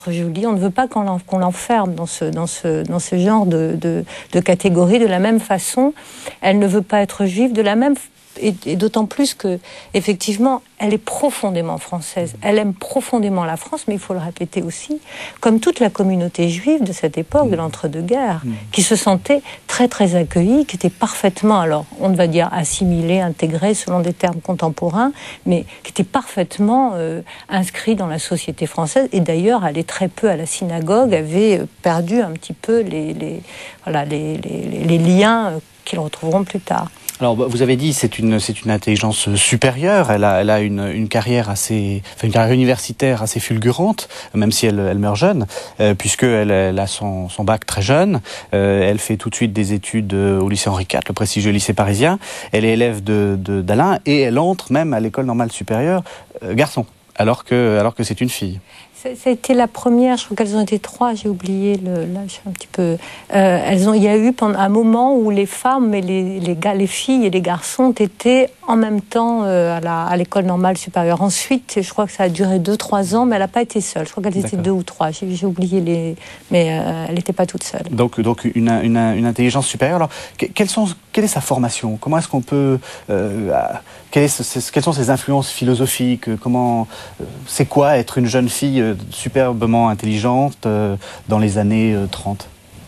jolie. On ne veut pas qu'on l'enferme dans ce genre de catégorie. De la même façon, elle ne veut pas être juive. De la même et d'autant plus que, effectivement, elle est profondément française. Elle aime profondément la France, mais il faut le répéter aussi, comme toute la communauté juive de cette époque, de l'entre-deux-guerres, qui se sentait très, très accueillie, qui était parfaitement, alors, on va dire assimilée, intégrée, selon des termes contemporains, mais qui était parfaitement inscrit dans la société française. Et d'ailleurs, allait très peu à la synagogue, avait perdu un petit peu les liens qu'ils retrouveront plus tard. Alors, vous avez dit, c'est une intelligence supérieure. Elle a une carrière une carrière universitaire assez fulgurante, même si elle meurt jeune, puisqu'elle a son bac très jeune. Elle fait tout de suite des études au lycée Henri IV, le prestigieux lycée parisien. Elle est élève d'Alain et elle entre même à l'école normale supérieure garçon, alors que c'est une fille. C'était la première, je crois qu'elles ont été 3, j'ai oublié l'âge un petit peu. Il y a eu pendant un moment où les femmes et les filles et les garçons étaient en même temps à l'école normale supérieure. Ensuite, je crois que ça a duré 2-3 ans, mais elle n'a pas été seule. Je crois qu'elles étaient 2 ou 3. J'ai oublié mais elle n'était pas toute seule. Donc une intelligence supérieure. Alors, quelle est sa formation ? Comment est-ce qu'on peut quelles sont ses influences philosophiques ? C'est quoi être une jeune fille superbement intelligente dans les années 30 ?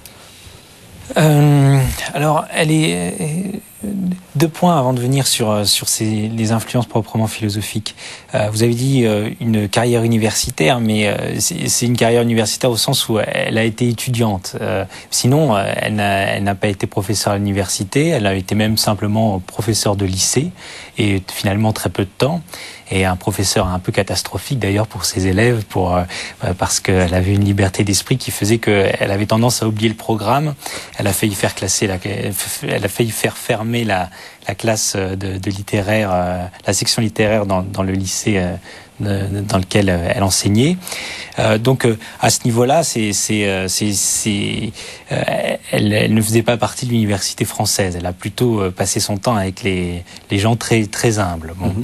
Alors, elle est... 2 points avant de venir sur les influences proprement philosophiques. Vous avez dit une carrière universitaire, mais c'est une carrière universitaire au sens où elle a été étudiante. Sinon, elle n'a pas été professeure à l'université, elle a été même simplement professeure de lycée, et finalement très peu de temps. Et un professeur un peu catastrophique d'ailleurs pour ses élèves, parce qu'elle avait une liberté d'esprit qui faisait qu'elle avait tendance à oublier le programme. Elle a failli faire fermer la classe de littéraire, la section littéraire dans le lycée dans lequel elle enseignait. Donc à ce niveau-là, elle ne faisait pas partie de l'université française. Elle a plutôt passé son temps avec les gens très très humbles. Bon.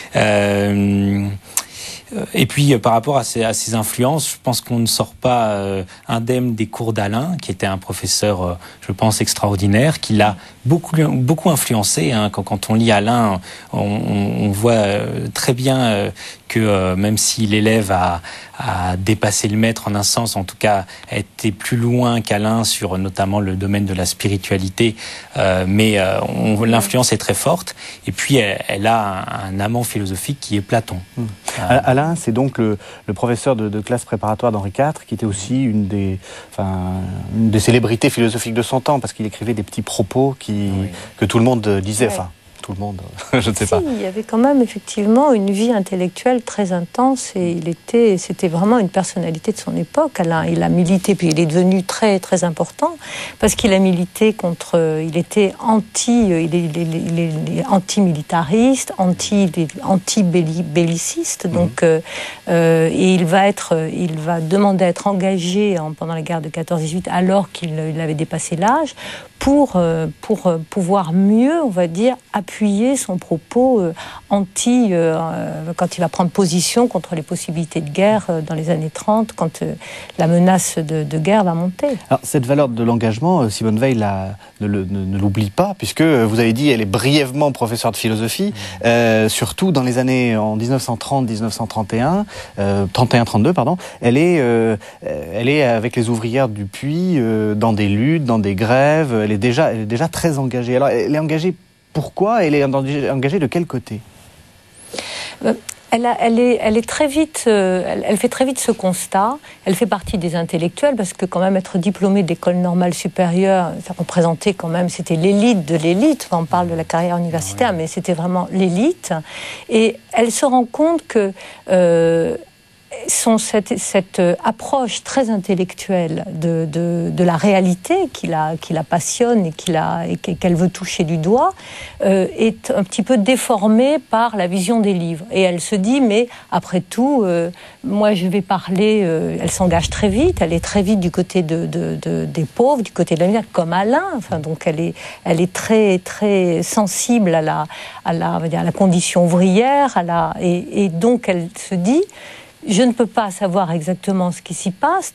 Et puis par rapport à ces influences, je pense qu'on ne sort pas indemne des cours d'Alain, qui était un professeur, je pense, extraordinaire, qui l'a beaucoup influencé. Hein. Quand on lit Alain, on voit très bien que même si l'élève a dépassé le maître en un sens, en tout cas a été plus loin qu'Alain sur notamment le domaine de la spiritualité, mais l'influence est très forte. Et puis elle a un amant philosophique qui est Platon. Alain, c'est donc le professeur de classe préparatoire d'Henri IV, qui était aussi une des célébrités philosophiques de son temps, parce qu'il écrivait des petits propos que tout le monde disait. Ouais. Enfin, tout le monde, je ne sais pas. Il y avait quand même effectivement une vie intellectuelle très intense et c'était vraiment une personnalité de son époque. Il a milité, puis il est devenu très très important parce qu'il a milité il était anti-militariste, anti-belliciste, donc et il va demander à être engagé pendant la guerre de 14-18 alors qu'il avait dépassé l'âge pour pouvoir mieux, on va dire, appuyer son propos quand il va prendre position contre les possibilités de guerre dans les années 30, quand la menace de guerre va monter. Alors, cette valeur de l'engagement, Simone Veil ne l'oublie pas, puisque vous avez dit, elle est brièvement professeure de philosophie, surtout dans les années en 1930-1931, 31-32, pardon. Elle est avec les ouvrières du Puy dans des luttes, dans des grèves. Elle est déjà très engagée. Alors, elle est engagée pourquoi ? Elle est engagée de quel côté ? Elle est très vite, elle fait très vite ce constat. Elle fait partie des intellectuels parce que quand même être diplômée d'école normale supérieure, ça représentait quand même, c'était l'élite de l'élite. Enfin, on parle de la carrière universitaire, mais c'était vraiment l'élite. Et elle se rend compte que cette approche très intellectuelle de la réalité qui la passionne et qu'elle veut toucher du doigt est un petit peu déformée par la vision des livres. Et elle se dit, mais après tout, moi je vais parler, elle s'engage très vite, elle est très vite du côté des pauvres, du côté de la misère, comme Alain. Enfin, donc elle est très, très sensible à la condition ouvrière, et donc elle se dit je ne peux pas savoir exactement ce qui s'y passe